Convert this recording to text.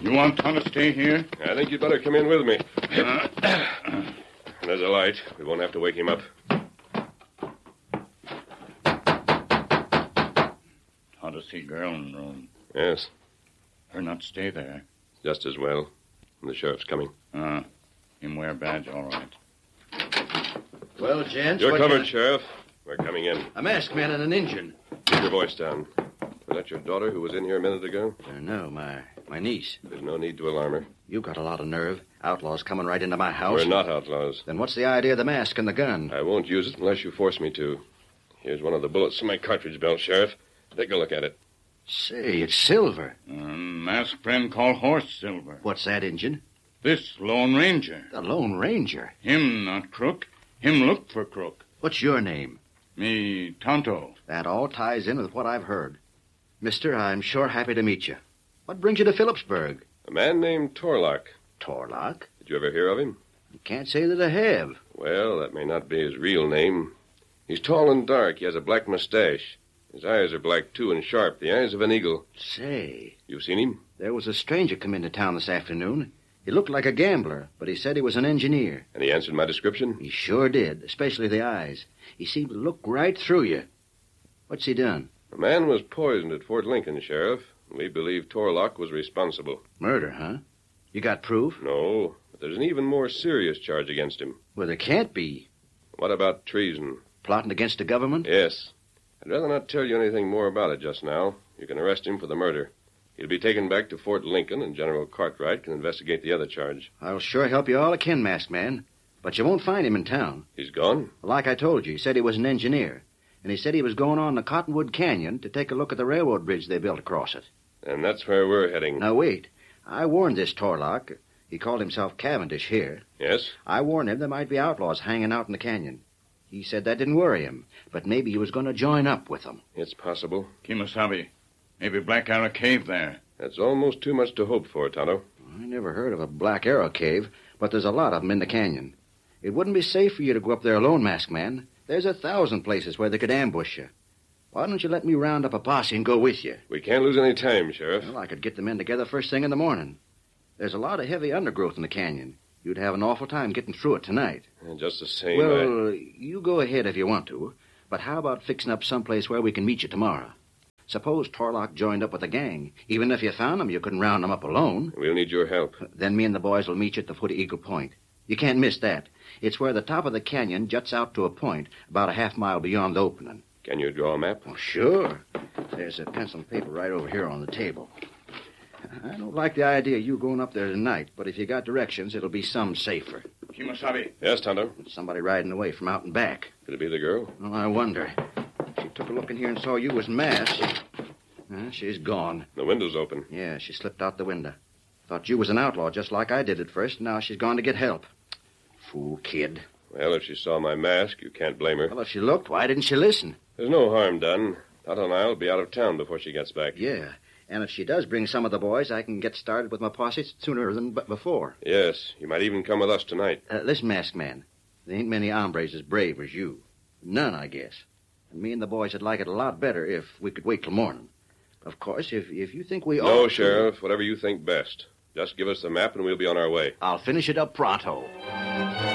You want Tom to stay here? I think you'd better come in with me. There's a light. We won't have to wake him up. Odyssey girl in the room. Yes, Her not stay there. just as well. The sheriff's coming. Him wear badge, all right. Well, gents... You're covered, Sheriff. We're coming in. A masked man and an Injun. Keep your voice down. Was that your daughter who was in here a minute ago? No, my niece. There's no need to alarm her. You got a lot of nerve. Outlaws coming right into my house. We're not outlaws. Then what's the idea of the mask and the gun? I won't use it unless you force me to. Here's one of the bullets in my cartridge belt, Sheriff. Take a look at it. Say, it's silver. Masked friend called Horse Silver. What's that, Injun? This Lone Ranger. The Lone Ranger. Him not crook. Him look for crook. What's your name? Me Tonto. That all ties in with what I've heard. Mister, I'm sure happy to meet you. What brings you to Phillipsburg? A man named Torlock. Torlock? Did you ever hear of him? Can't say that I have. Well, that may not be his real name. He's tall and dark. He has a black mustache. His eyes are black, too, and sharp. The eyes of an eagle. Say, You've seen him? there was a stranger come into town this afternoon. He looked like a gambler, but he said he was an engineer. And he answered my description? He sure did, especially the eyes. He seemed to look right through you. What's he done? A man was poisoned at Fort Lincoln, Sheriff. We believe Torlock was responsible. Murder, huh? You got proof? No, but there's an even more serious charge against him. Well, there can't be. What about treason? Plotting against the government? Yes. I'd rather not tell you anything more about it just now. You can arrest him for the murder. He'll be taken back to Fort Lincoln, and General Cartwright can investigate the other charge. I'll sure help you all I can, masked man. But you won't find him in town. He's gone? Like I told you, he said he was an engineer. And he said he was going on to Cottonwood Canyon to take a look at the railroad bridge they built across it. And that's where we're heading. Now, wait. I warned this Torlock. He called himself Cavendish here. Yes? I warned him there might be outlaws hanging out in the canyon. He said that didn't worry him, but maybe he was going to join up with them. It's possible. Kimasabi. Maybe Black Arrow Cave there. That's almost too much to hope for, Tonto. I never heard of a Black Arrow Cave, but there's a lot of them in the canyon. It wouldn't be safe for you to go up there alone, masked man. There's 1,000 places where they could ambush you. Why don't you let me round up a posse and go with you? We can't lose any time, Sheriff. Well, I could get the men together first thing in the morning. There's a lot of heavy undergrowth in the canyon. You'd have an awful time getting through it tonight. Just the same, Well, you go ahead if you want to, but how about fixing up someplace where we can meet you tomorrow? Suppose Torlock joined up with the gang. Even if you found him, you couldn't round them up alone. We'll need your help. Then me and the boys will meet you at the foot of Eagle Point. You can't miss that. It's where the top of the canyon juts out to a point about a half-mile beyond the opening. Can you draw a map? Oh, sure. There's a pencil and paper right over here on the table. I don't like the idea of you going up there tonight, but if you got directions, it'll be some safer. Kimasabi. Yes, Tonto. Somebody riding away from out and back. Could it be the girl? Oh, I wonder. She took a look in here and saw you was masked. She's gone. The window's open. Yeah, she slipped out the window. Thought you was an outlaw, just like I did at first. Now she's gone to get help. Fool kid. Well, if she saw my mask, you can't blame her. Well, if she looked, why didn't she listen? There's no harm done. Tonto and I'll be out of town before she gets back. Yeah, and if she does bring some of the boys, I can get started with my posse sooner than before. Yes, you might even come with us tonight. Listen, masked man, there ain't many hombres as brave as you. None, I guess. And me and the boys would like it a lot better if we could wait till morning. Of course, if you think we ought No, to... Sheriff, whatever you think best. Just give us the map and we'll be on our way. I'll finish it up pronto.